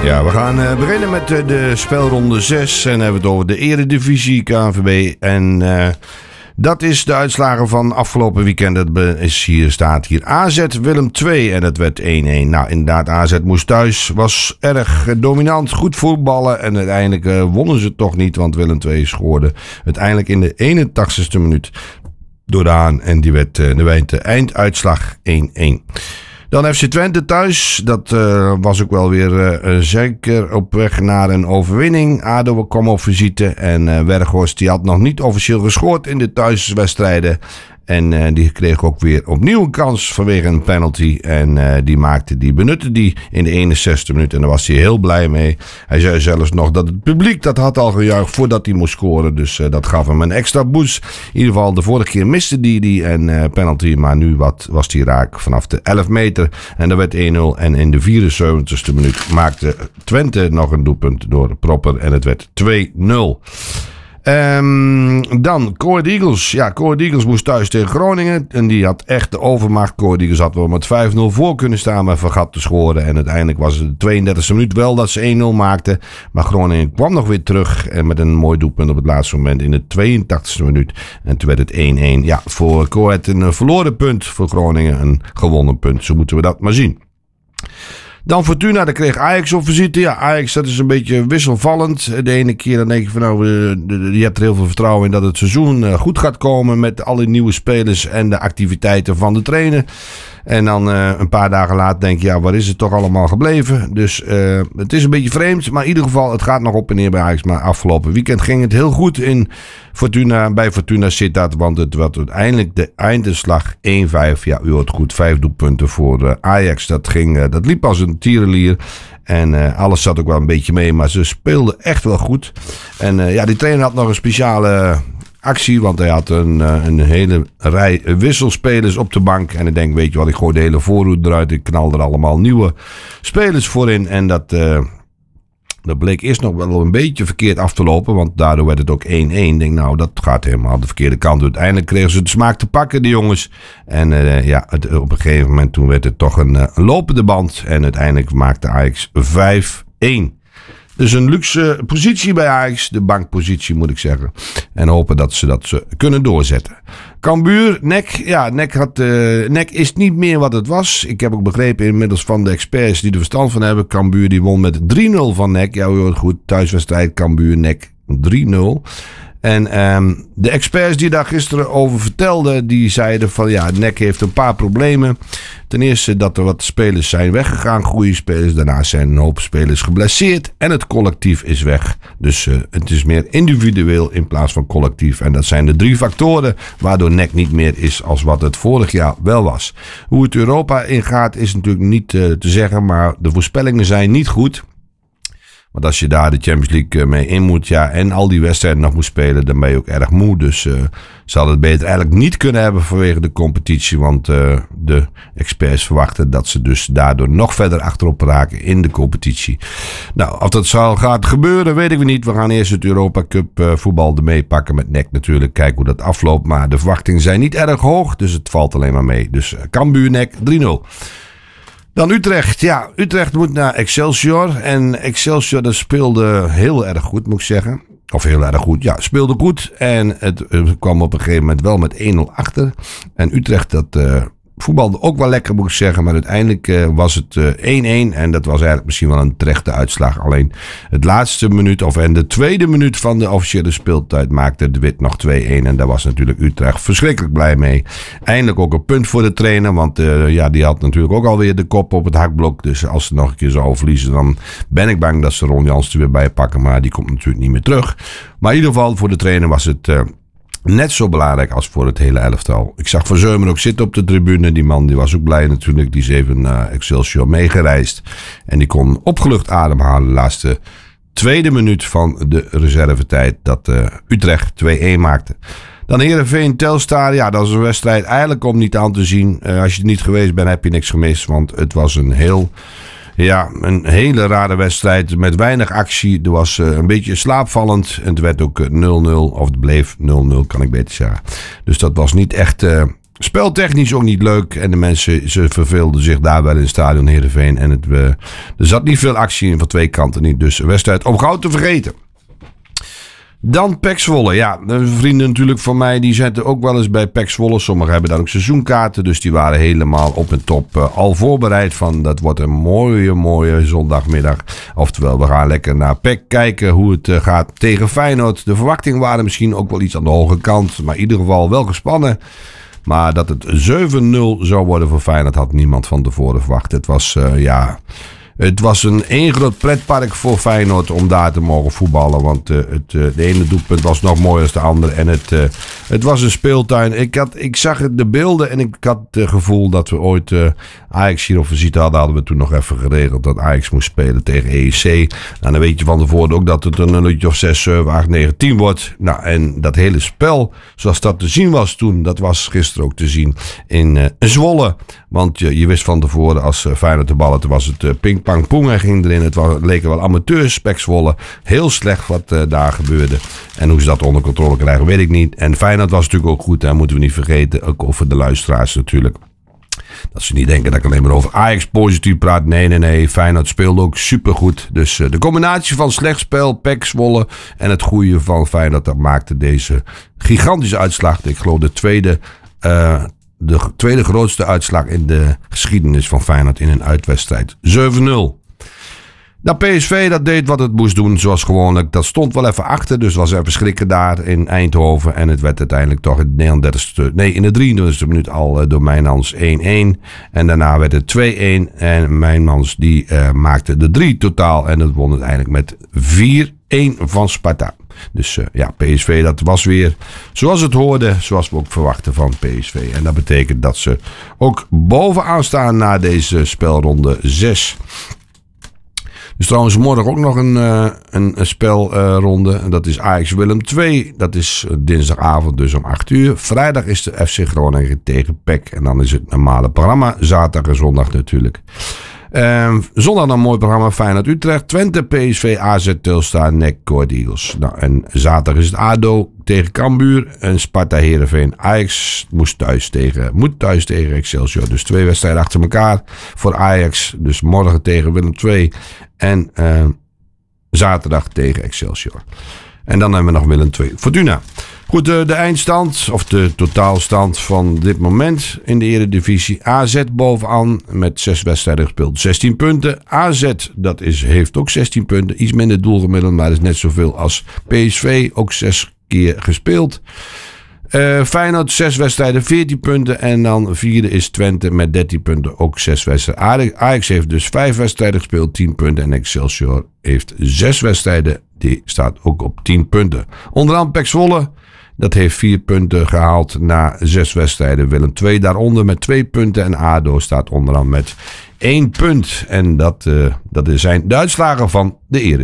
Ja, we gaan beginnen met de spelronde 6 en hebben het over de Eredivisie, KNVB. En dat is de uitslagen van afgelopen weekend. Staat hier AZ Willem 2 en het werd 1-1. Nou, inderdaad, AZ moest thuis, was erg dominant, goed voetballen. En uiteindelijk wonnen ze toch niet, want Willem 2 scoorde uiteindelijk in de 81ste minuut door de Haan. En die werd de einduitslag 1-1. Dan FC Twente thuis. Dat was ook wel weer zeker op weg naar een overwinning. ADO kwam op visite en Weghorst die had nog niet officieel gescoord in de thuiswedstrijden. En die kreeg ook weer opnieuw een kans vanwege een penalty. En die benutte die in de 61ste minuut. En daar was hij heel blij mee. Hij zei zelfs nog dat het publiek dat had al gejuicht voordat hij moest scoren. Dus dat gaf hem een extra boost. In ieder geval de vorige keer miste die en penalty. Maar nu was hij raak vanaf de 11 meter. En dat werd 1-0. En in de 74ste minuut maakte Twente nog een doelpunt door Propper. En het werd 2-0. Dan Coed Eagles. Ja, Coed Eagles moest thuis tegen Groningen. En die had echt de overmacht. Coed Eagles had wel met 5-0 voor kunnen staan, maar vergat te scoren. En uiteindelijk was het de 32e minuut wel dat ze 1-0 maakten. Maar Groningen kwam nog weer terug. En met een mooi doelpunt op het laatste moment in de 82e minuut. En toen werd het 1-1. Ja, voor Coed een verloren punt. Voor Groningen een gewonnen punt. Zo moeten we dat maar zien. Dan Fortuna, daar kreeg Ajax op visite. Ja, Ajax, dat is een beetje wisselvallend. De ene keer dan denk je van nou, je hebt er heel veel vertrouwen in dat het seizoen goed gaat komen met alle nieuwe spelers en de activiteiten van de trainer. En dan een paar dagen later denk je, ja, waar is het toch allemaal gebleven? Dus het is een beetje vreemd, maar in ieder geval, het gaat nog op en neer bij Ajax. Maar afgelopen weekend ging het heel goed in Fortuna, bij Fortuna Sittard, want het werd uiteindelijk de einduitslag 1-5. Ja, u hoort goed, 5 doelpunten voor Ajax. Dat liep als een tierenlier. En alles zat ook wel een beetje mee, maar ze speelden echt wel goed. En die trainer had nog een speciale actie, want hij had een hele rij wisselspelers op de bank. En ik denk, weet je wat, ik gooi de hele voorhoede eruit. Ik knal er allemaal nieuwe spelers voor in. En dat bleek eerst nog wel een beetje verkeerd af te lopen, want daardoor werd het ook 1-1. Ik denk, nou, dat gaat helemaal de verkeerde kant. Uiteindelijk kregen ze de smaak te pakken, die jongens. En op een gegeven moment toen werd het toch een lopende band. En uiteindelijk maakte Ajax 5-1. Dus een luxe positie bij Ajax. De bankpositie moet ik zeggen. En hopen dat ze dat kunnen doorzetten. Cambuur, NEC. Ja, NEC is niet meer wat het was. Ik heb ook begrepen inmiddels van de experts die er verstand van hebben. Cambuur die won met 3-0 van NEC. Ja, u hoort goed. Thuiswedstrijd Cambuur, NEC 3-0. En de experts die daar gisteren over vertelden, die zeiden van ja, NEC heeft een paar problemen. Ten eerste dat er wat spelers zijn weggegaan, goede spelers. Daarnaast zijn een hoop spelers geblesseerd en het collectief is weg. Dus het is meer individueel in plaats van collectief. En dat zijn de 3 factoren waardoor NEC niet meer is als wat het vorig jaar wel was. Hoe het Europa ingaat is natuurlijk niet te zeggen, maar de voorspellingen zijn niet goed. Want als je daar de Champions League mee in moet, ja, en al die wedstrijden nog moet spelen, dan ben je ook erg moe. Dus ze hadden het beter eigenlijk niet kunnen hebben vanwege de competitie. Want de experts verwachten dat ze dus daardoor nog verder achterop raken in de competitie. Nou, of dat gaat gebeuren, weet ik niet. We gaan eerst het Europa Cup voetbal ermee pakken met NEC natuurlijk. Kijken hoe dat afloopt. Maar de verwachtingen zijn niet erg hoog, dus het valt alleen maar mee. Dus Cambuur NEC 3-0. Dan Utrecht. Ja, Utrecht moet naar Excelsior. En Excelsior dat speelde heel erg goed, moet ik zeggen. Of heel erg goed. Ja, speelde goed. En het kwam op een gegeven moment wel met 1-0 achter. En Utrecht dat voetbalde ook wel lekker, moet ik zeggen. Maar uiteindelijk was het 1-1. En dat was eigenlijk misschien wel een terechte uitslag. Alleen het laatste minuut, en de tweede minuut van de officiële speeltijd maakte de Wit nog 2-1. En daar was natuurlijk Utrecht verschrikkelijk blij mee. Eindelijk ook een punt voor de trainer. Want die had natuurlijk ook alweer de kop op het hakblok. Dus als ze nog een keer zouden verliezen, dan ben ik bang dat ze Ron Jans er weer bij pakken. Maar die komt natuurlijk niet meer terug. Maar in ieder geval voor de trainer was het net zo belangrijk als voor het hele elftal. Ik zag Van Zeumer ook zitten op de tribune. Die man die was ook blij natuurlijk. Die is even naar Excelsior meegereisd. En die kon opgelucht ademhalen de laatste tweede minuut van de reservetijd dat Utrecht 2-1 maakte. Dan Heerenveen Telstar. Ja, dat is een wedstrijd eigenlijk om niet aan te zien. Als je er niet geweest bent, heb je niks gemist. Want het was een hele rare wedstrijd met weinig actie. Er was een beetje slaapvallend. En het werd ook 0-0. Of het bleef 0-0, kan ik beter zeggen. Dus dat was niet echt Speltechnisch ook niet leuk. En de mensen, ze verveelden zich daar wel in het stadion Heerenveen. En er zat niet veel actie in van twee kanten niet. Dus een wedstrijd om gauw te vergeten. Dan PEC Zwolle. Ja, vrienden natuurlijk van mij, die zetten ook wel eens bij PEC Zwolle. Sommigen hebben daar ook seizoenkaarten. Dus die waren helemaal op en top al voorbereid van dat wordt een mooie zondagmiddag. Oftewel, we gaan lekker naar PEC kijken hoe het gaat tegen Feyenoord. De verwachtingen waren misschien ook wel iets aan de hoge kant. Maar in ieder geval wel gespannen. Maar dat het 7-0 zou worden voor Feyenoord had niemand van tevoren verwacht. Het was, Het was een één groot pretpark voor Feyenoord om daar te mogen voetballen. Want de ene doelpunt was nog mooier dan de andere. En het was een speeltuin. Ik zag de beelden en ik had het gevoel dat we ooit Ajax hier op visite hadden. Hadden we toen nog even geregeld dat Ajax moest spelen tegen EEC. Nou, dan weet je van tevoren ook dat het een nulletje of 6, 7, 8, 9, 10 wordt. Nou, en dat hele spel, zoals dat te zien was toen, dat was gisteren ook te zien in Zwolle. Want je wist van tevoren als Feyenoord de ballen, toen was het ping pang poeng, hij ging erin. Het leken wel amateurs, PEC Zwolle. Heel slecht wat daar gebeurde. En hoe ze dat onder controle krijgen, weet ik niet. En Feyenoord was natuurlijk ook goed, dat moeten we niet vergeten. Ook over de luisteraars natuurlijk. Dat ze niet denken dat ik alleen maar over Ajax positief praat. Nee. Feyenoord speelde ook supergoed. Dus de combinatie van slecht spel, PEC Zwolle en het goede van Feyenoord, dat maakte deze gigantische uitslag. Ik geloof de tweede grootste uitslag in de geschiedenis van Feyenoord in een uitwedstrijd. 7-0. Nou, PSV dat deed wat het moest doen, zoals gewoonlijk. Dat stond wel even achter, dus was even schrikken daar in Eindhoven. En het werd uiteindelijk toch in de 33e minuut al door Mijnmans 1-1. En daarna werd het 2-1. En Mijnmans die maakte de 3 totaal. En dat won uiteindelijk met 4-1 van Sparta. Dus PSV dat was weer zoals het hoorde, zoals we ook verwachten van PSV. En dat betekent dat ze ook bovenaan staan na deze spelronde 6. Dus trouwens morgen ook nog een spelronde. Dat is Ajax Willem II. Dat is dinsdagavond dus om 8 uur. Vrijdag is de FC Groningen tegen PEC. En dan is het normale programma. Zaterdag en zondag natuurlijk. Zondag een mooi programma. Feyenoord Utrecht, Twente, PSV, AZ, Telstar, NEC, Court Eagles. Nou, en zaterdag is het ADO tegen Cambuur. En Sparta Heerenveen. Ajax moet thuis tegen Excelsior. Dus 2 wedstrijden achter elkaar voor Ajax. Dus morgen tegen Willem II. En zaterdag tegen Excelsior. En dan hebben we nog Willem II. Fortuna. Goed, de eindstand, of de totaalstand van dit moment in de Eredivisie. AZ bovenaan met 6 wedstrijden gespeeld, 16 punten. AZ, heeft ook 16 punten. Iets minder doelgemiddeld, maar dat is net zoveel als PSV. Ook 6 keer gespeeld. Feyenoord 6 wedstrijden, 14 punten. En dan vierde is Twente met 13 punten, ook 6 wedstrijden. Ajax heeft dus 5 wedstrijden gespeeld, 10 punten. En Excelsior heeft 6 wedstrijden, die staat ook op 10 punten. Onderaan PEC Zwolle, dat heeft 4 punten gehaald na 6 wedstrijden. Willem II daaronder met 2 punten. En ADO staat onderaan met 1 punt. En dat zijn de uitslagen van de Eredivisie.